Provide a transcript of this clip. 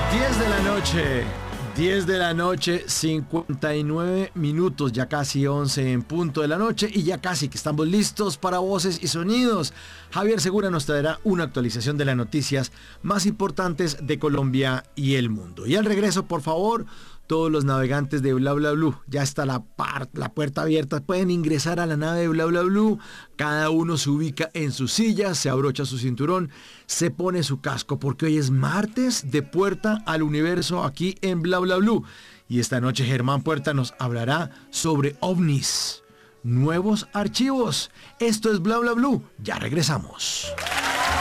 10 de la noche, 10 de la noche, 59 minutos, ya casi 11 en punto de la noche y ya casi que estamos listos para voces y sonidos. Javier Segura nos traerá una actualización de las noticias más importantes de Colombia y el mundo. Y al regreso, por favor, todos los navegantes de Bla Bla Blue, ya está la puerta abierta, pueden ingresar a la nave de Bla Bla Blue, cada uno se ubica en su silla, se abrocha su cinturón, se pone su casco, porque hoy es martes de Puerta al Universo aquí en Bla Bla Blue. Y esta noche Germán Puerta nos hablará sobre ovnis, nuevos archivos. Esto es Bla Bla Blue, ya regresamos.